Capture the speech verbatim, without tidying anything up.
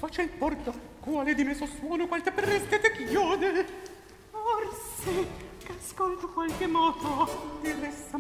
c'è il porto, quale di me sossuono, qual te preste te chiode. Forse, che ascolto qualche moto, di ressa